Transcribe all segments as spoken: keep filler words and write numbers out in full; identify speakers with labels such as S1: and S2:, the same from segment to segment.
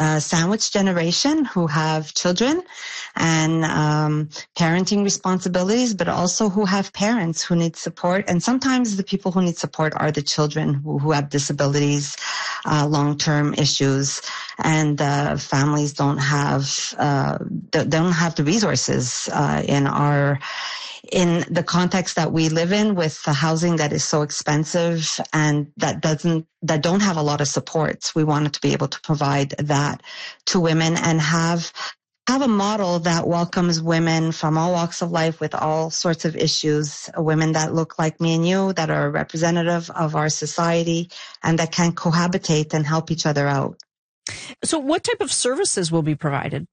S1: uh, sandwich generation who have children and um, parenting responsibilities, but also who have parents who need support. And sometimes the people who need support are the children who, who have disabilities, uh, long-term issues, and uh, families don't have uh, don't have the resources uh, in our in the context that we live in, with the housing that is so expensive and that doesn't, that don't have a lot of supports. We wanted to be able to provide that to women and have, have a model that welcomes women from all walks of life with all sorts of issues, women that look like me and you, that are representative of our society and that can cohabitate and help each other out.
S2: So what type of services will be provided?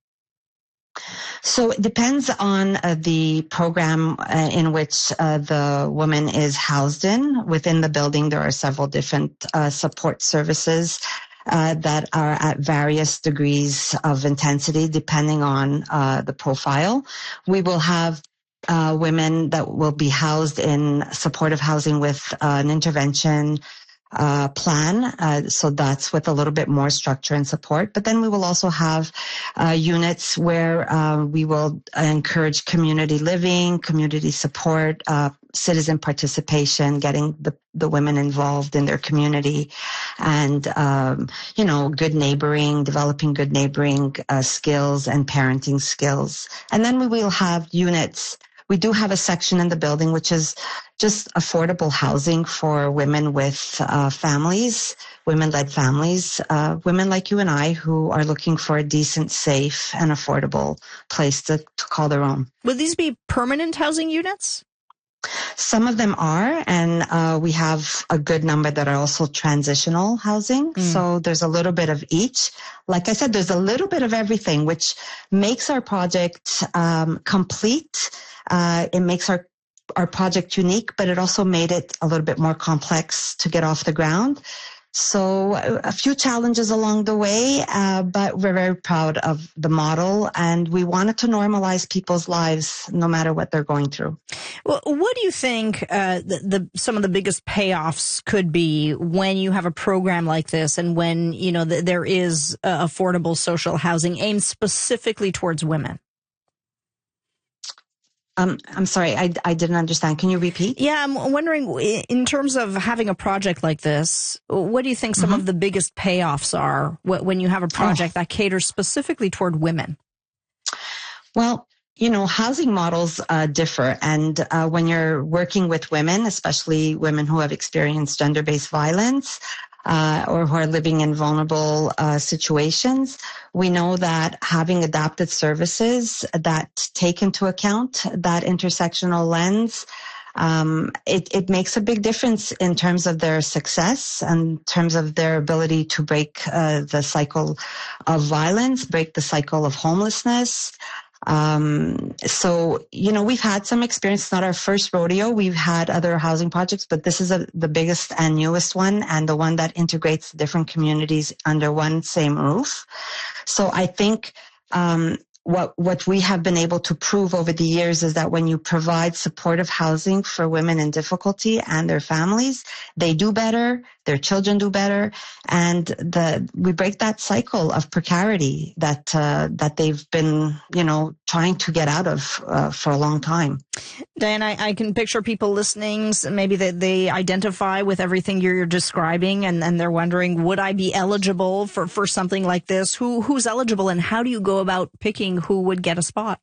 S1: So it depends on uh, the program uh, in which uh, the woman is housed in. Within the building, there are several different uh, support services uh, that are at various degrees of intensity, depending on uh, the profile. We will have uh, women that will be housed in supportive housing with uh, an intervention Uh, plan. Uh, so that's with a little bit more structure and support. But then we will also have uh, units where uh, we will encourage community living, community support, uh, citizen participation, getting the, the women involved in their community, and, um, you know, good neighboring, developing good neighboring uh, skills and parenting skills. And then we will have units. We do have a section in the building which is just affordable housing for women with uh, families, women-led families, uh, women like you and I who are looking for a decent, safe, and affordable place to, to call their own.
S2: Will these be permanent housing units?
S1: Some of them are, and uh, we have a good number that are also transitional housing. Mm. So there's a little bit of each. Like I said, there's a little bit of everything, which makes our project um, complete. Uh, it makes our our project unique, but it also made it a little bit more complex to get off the ground. So a few challenges along the way, uh, but we're very proud of the model, and we wanted to normalize people's lives no matter what they're going through.
S2: Well, what do you think uh, the, the some of the biggest payoffs could be when you have a program like this, and when you know th- there is uh, affordable social housing aimed specifically towards women?
S1: Um, I'm sorry, I, I didn't understand. Can you repeat?
S2: Yeah, I'm wondering, in terms of having a project like this, what do you think some mm-hmm. of the biggest payoffs are when you have a project oh. that caters specifically toward women?
S1: Well, you know, housing models uh, differ. And uh, when you're working with women, especially women who have experienced gender-based violence, Uh, or who are living in vulnerable uh, situations, we know that having adapted services that take into account that intersectional lens, um, it, it makes a big difference in terms of their success and in terms of their ability to break uh, the cycle of violence, break the cycle of homelessness. Um, so, you know, we've had some experience. It's not our first rodeo. We've had other housing projects, but this is a, the biggest and newest one, and the one that integrates different communities under one same roof. So I think, um, what, what we have been able to prove over the years is that when you provide supportive housing for women in difficulty and their families, they do better, their children do better, and the, we break that cycle of precarity that, uh, that they've been, you know, trying to get out of, uh, for a long time.
S2: Diane, I, I can picture people listening, maybe that they identify with everything you're describing, and, and they're wondering, would I be eligible for, for something like this? Who, who's eligible, and how do you go about picking who would get a spot?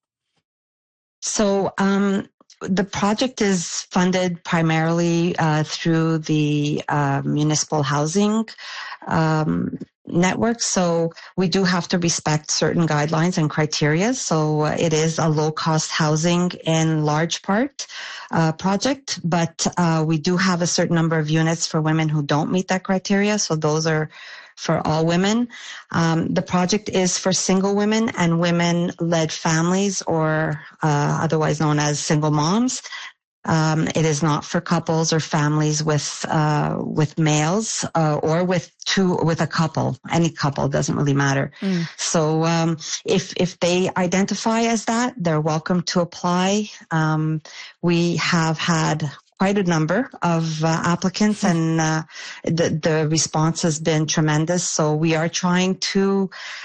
S1: So, um, the project is funded primarily uh, through the uh, municipal housing um, network. So we do have to respect certain guidelines and criteria. So uh, it is a low-cost housing in large part uh, project, but uh, we do have a certain number of units for women who don't meet that criteria. So those are for all women. Um, the project is for single women and women-led families, or uh, otherwise known as single moms. Um, it is not for couples or families with uh, with males uh, or with two with a couple. Any couple, doesn't really matter. Mm. So um, if if they identify as that, they're welcome to apply. Um, we have had quite a number of uh, applicants, and uh, the the response has been tremendous. So we are trying to